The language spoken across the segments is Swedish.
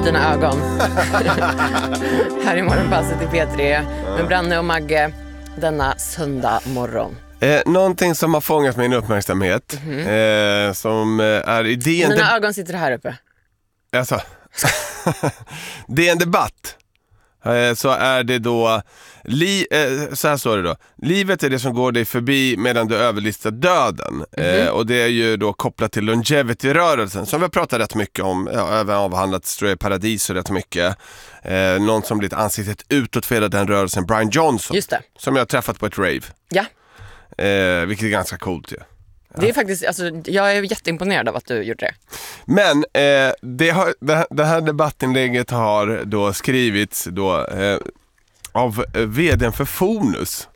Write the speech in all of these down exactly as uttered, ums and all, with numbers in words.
dina ögon. Här i Morgonpasset i P tre med Branne och Magge denna söndag morgon. Eh, någonting som har fångat min uppmärksamhet mm-hmm. eh, som eh, är idén... Mina de- ögon sitter här uppe. Alltså, det är en debatt. Eh, så är det då... Li, eh, så här står det då. Livet är det som går dig förbi medan du överlistar döden. Mm-hmm. Eh, och det är ju då kopplat till longevity-rörelsen som vi har pratat rätt mycket om. Ja, även avhandlat Ströj Paradis och rätt mycket. Eh, någon som blivit ansiktet utåt för den rörelsen, Brian Johnson. Just det. Som jag har träffat på ett rave. Ja. Eh, vilket är ganska coolt ju. Ja. Det är faktiskt, alltså, jag är jätteimponerad av att du gjorde det. Men eh, det, har, det, här, det här debattinlägget har då skrivits då, eh, av vdn för Fonus.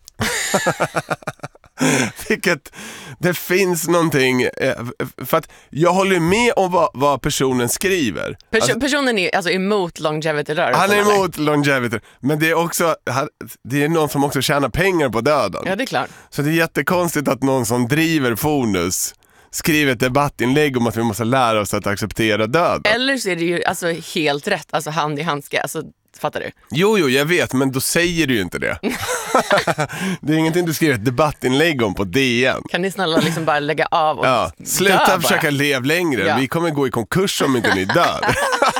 Vilket det finns någonting eh, för att jag håller med om vad, vad personen skriver. Perso- alltså, personen är alltså emot longevity-rörelsen. Han är emot eller? longevity, men det är också det är någon som också tjänar pengar på döden. Ja, det är klart. Så det är jättekonstigt att någon som driver Fonus skriver ett debattinlägg om att vi måste lära oss att acceptera döden. Eller så är det ju alltså helt rätt, alltså hand i handske, alltså fattar du? Jo, jo, jag vet, men då säger du ju inte det. Det är ingenting du skriver ett debattinlägg om på D N. Kan ni snälla liksom bara lägga av och ja, sluta dö försöka bara. leva längre. Ja. Vi kommer gå i konkurs om inte ni dör.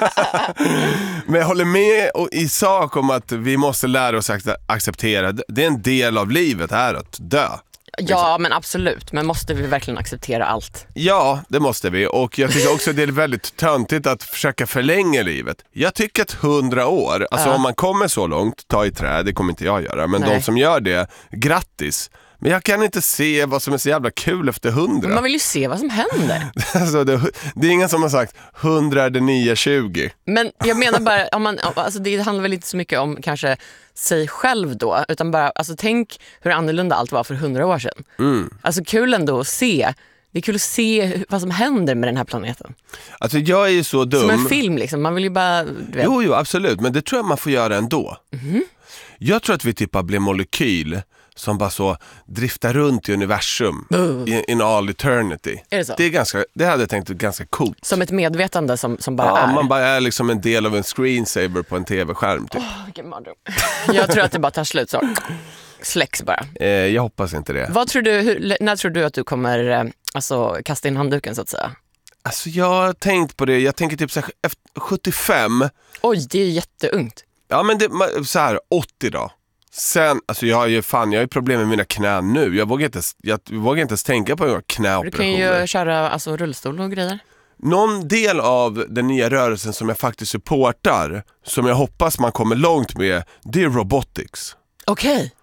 Men jag håller med i sak om att vi måste lära oss att acceptera. Det är en del av livet här att dö. Ja, men absolut. Men måste vi verkligen acceptera allt? Ja, det måste vi. Och jag tycker också att det är väldigt töntigt att försöka förlänga livet. Jag tycker att hundra år, alltså ja. om man kommer så långt, ta i trä, det kommer inte jag göra. Men Nej. de som gör det, grattis. Men jag kan inte se vad som är så jävla kul efter hundra. Men man vill ju se vad som händer. Alltså det, det är ingen som har sagt hundra är det nya tjugo. Men jag menar bara, om man, alltså det handlar väl inte så mycket om kanske sig själv då, utan bara, alltså tänk hur annorlunda allt var för hundra år sedan. Mm. Alltså kul ändå att se. Det är kul att se vad som händer med den här planeten. Alltså jag är ju så dum. Som en film liksom, man vill ju bara... Du vet. Jo, jo, absolut. Men det tror jag man får göra ändå. Mm-hmm. Jag tror att vi typ blir molekyl som bara så driftar runt i universum uh. in, in all eternity. Är det så? Det är ganska, det hade jag tänkt ganska coolt. Som ett medvetande som, som bara ja, är. man bara är liksom en del av en screensaver på en tv-skärm typ. Oh, vilken mardröm. Jag tror att det bara tar slut så. Släcks bara. Eh, jag hoppas inte det. Vad tror du, hur, när tror du att du kommer eh, alltså, kasta in handduken så att säga? Alltså jag har tänkt på det, jag tänker typ så här, efter sjuttiofem. Oj, det är jätteungt. Ja men det, så här, åttio då. Sen, alltså jag har ju fan, jag har ju problem med mina knän nu. Jag vågar inte, jag vågar inte ens tänka på några knäoperationer. Du kan ju köra alltså, rullstol och grejer. Någon del av den nya rörelsen som jag faktiskt supportar, som jag hoppas man kommer långt med, det är robotics. Okej. Okay.